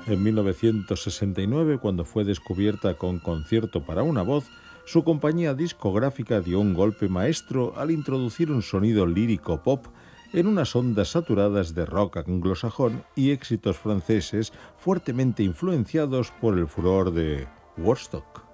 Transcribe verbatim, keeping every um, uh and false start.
En mil novecientos sesenta y nueve, cuando fue descubierta con Concierto para una voz, su compañía discográfica dio un golpe maestro al introducir un sonido lírico pop en unas ondas saturadas de rock anglosajón y éxitos franceses fuertemente influenciados por el furor de Woodstock.